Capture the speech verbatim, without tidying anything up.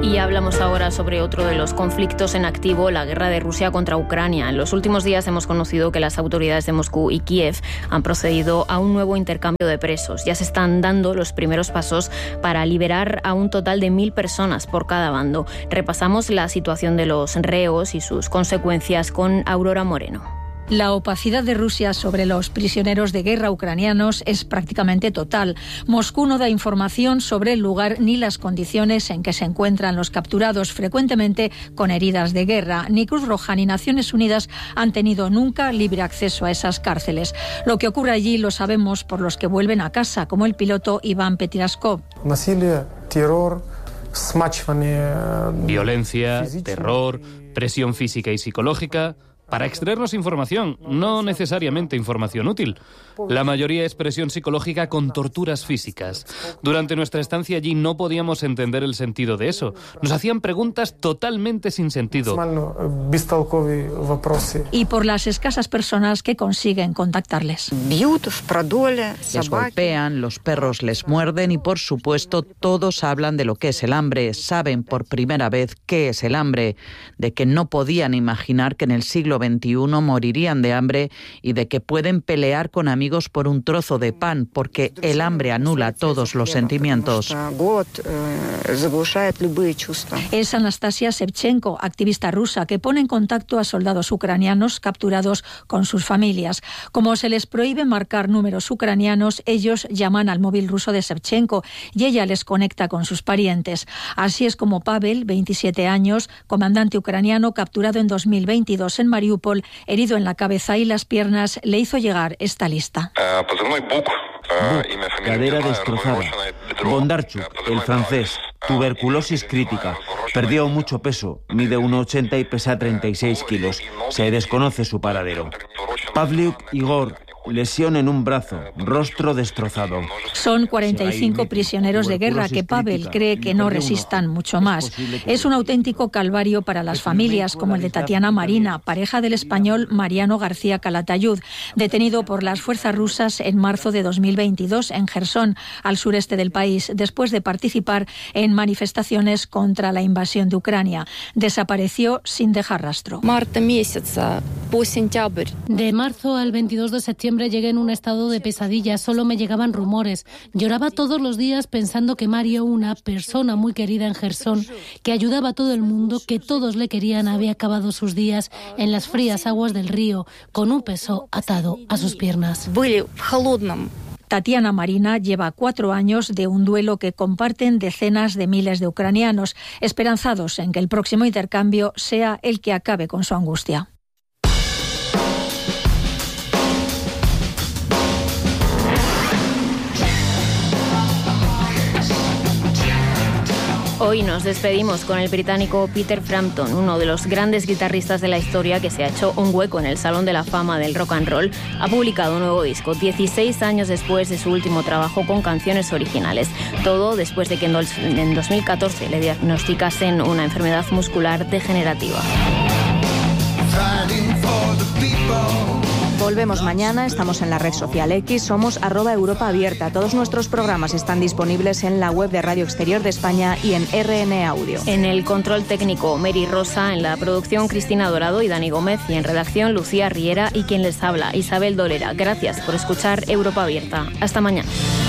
Y hablamos ahora sobre otro de los conflictos en activo, la guerra de Rusia contra Ucrania. En los últimos días hemos conocido que las autoridades de Moscú y Kiev han procedido a un nuevo intercambio de presos. Ya se están dando los primeros pasos para liberar a un total de mil personas por cada bando. Repasamos la situación de los reos y sus consecuencias con Aurora Moreno. La opacidad de Rusia sobre los prisioneros de guerra ucranianos es prácticamente total. Moscú no da información sobre el lugar ni las condiciones en que se encuentran los capturados, frecuentemente con heridas de guerra. Ni Cruz Roja ni Naciones Unidas han tenido nunca libre acceso a esas cárceles. Lo que ocurre allí lo sabemos por los que vuelven a casa, como el piloto Iván Petiraskov. Violencia, terror, presión física y psicológica para extraernos información, no necesariamente información útil. La mayoría es presión psicológica con torturas físicas. Durante nuestra estancia allí no podíamos entender el sentido de eso. Nos hacían preguntas totalmente sin sentido. Y por las escasas personas que consiguen contactarles. Les golpean, los perros les muerden y, por supuesto, todos hablan de lo que es el hambre. Saben por primera vez qué es el hambre, de que no podían imaginar que en el siglo veintiuno morirían de hambre y de que pueden pelear con amigos por un trozo de pan, porque el hambre anula todos los sentimientos. Es Anastasia Shevchenko, activista rusa, que pone en contacto a soldados ucranianos capturados con sus familias. Como se les prohíbe marcar números ucranianos, ellos llaman al móvil ruso de Shevchenko y ella les conecta con sus parientes. Así es como Pavel, veintisiete años, comandante ucraniano capturado en dos mil veintidós en Mariupol, herido en la cabeza y las piernas, le hizo llegar esta lista. Buk, cadera destrozada. Bondarchuk, el francés, tuberculosis crítica. Perdió mucho peso, mide uno ochenta y pesa treinta y seis kilos. Se desconoce su paradero. Pavliuk Igor, lesión en un brazo, rostro destrozado. Son cuarenta y cinco prisioneros de guerra que Pavel cree que no resistan mucho más. Es un auténtico calvario para las familias, como el de Tatiana Marina, pareja del español Mariano García Calatayud, detenido por las fuerzas rusas en marzo de dos mil veintidós en Jersón, al sureste del país, después de participar en manifestaciones contra la invasión de Ucrania. Desapareció sin dejar rastro. De marzo al veintidós de septiembre llegué en un estado de pesadilla, solo me llegaban rumores. Lloraba todos los días pensando que Mario, una persona muy querida en Jersón, que ayudaba a todo el mundo, que todos le querían, había acabado sus días en las frías aguas del río, con un peso atado a sus piernas. Tatiana Marina lleva cuatro años de un duelo que comparten decenas de miles de ucranianos, esperanzados en que el próximo intercambio sea el que acabe con su angustia. Hoy nos despedimos con el británico Peter Frampton, uno de los grandes guitarristas de la historia que se ha hecho un hueco en el Salón de la Fama del Rock and Roll. Ha publicado un nuevo disco dieciséis años después de su último trabajo con canciones originales. Todo después de que en dos mil catorce le diagnosticasen una enfermedad muscular degenerativa. Volvemos mañana, estamos en la red social X, somos arroba Europa Abierta. Todos nuestros programas están disponibles en la web de Radio Exterior de España y en R N Audio. En el control técnico, Mary Rosa, en la producción Cristina Dorado y Dani Gómez, y en redacción Lucía Riera y quien les habla, Isabel Dolera. Gracias por escuchar Europa Abierta. Hasta mañana.